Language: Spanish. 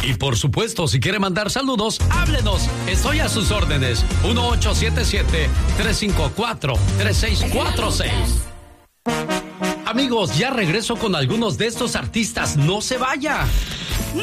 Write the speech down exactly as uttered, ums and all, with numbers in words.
Y por supuesto, si quiere mandar saludos, háblenos. Estoy a sus órdenes. uno ocho siete siete, tres cinco cuatro, tres seis cuatro seis. Amigos, ya regreso con algunos de estos artistas. No se vaya.